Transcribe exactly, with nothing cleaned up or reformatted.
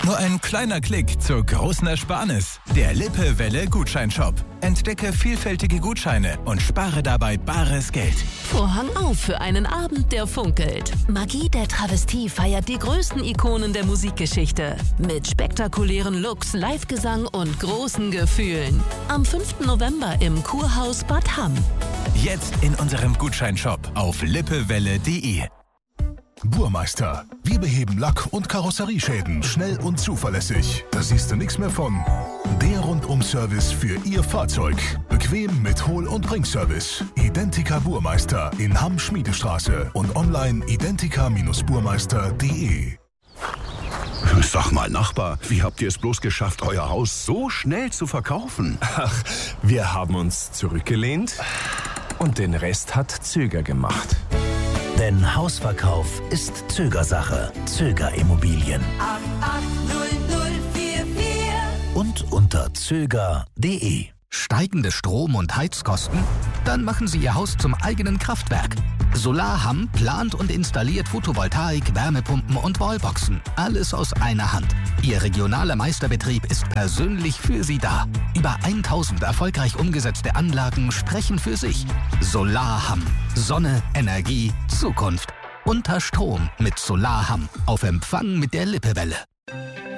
Nur ein kleiner Klick zur großen Ersparnis. Der Lippe-Welle Gutscheinshop. Entdecke vielfältige Gutscheine und spare dabei bares Geld. Vorhang auf für einen Abend, der funkelt. Magie der Travestie feiert die größten Ikonen der Musikgeschichte. Mit spektakulären Looks, Livegesang und großen Gefühlen. Am fünften November im Kurhaus Bad Hamm. Jetzt in unserem Gutscheinshop auf lippewelle punkt de. Burmeister. Wir beheben Lack- und Karosserieschäden schnell und zuverlässig. Da siehst du nichts mehr von. Der Rundum-Service für Ihr Fahrzeug. Bequem mit Hol- und Bringservice. Identica Burmeister in Hamm-Schmiedestraße und online identica burmeister punkt de. Sag mal, Nachbar, wie habt ihr es bloß geschafft, euer Haus so schnell zu verkaufen? Ach, wir haben uns zurückgelehnt und den Rest hat Zöger gemacht. Denn Hausverkauf ist Zögersache. Zöger Immobilien. acht acht null null vier vier. Und unter zöger punkt de. Steigende Strom- und Heizkosten? Dann machen Sie Ihr Haus zum eigenen Kraftwerk. Solarham plant und installiert Photovoltaik, Wärmepumpen und Wallboxen. Alles aus einer Hand. Ihr regionaler Meisterbetrieb ist persönlich für Sie da. Über tausend erfolgreich umgesetzte Anlagen sprechen für sich. Solarham. Sonne, Energie, Zukunft. Unter Strom mit Solarham. Auf Empfang mit der Lippewelle.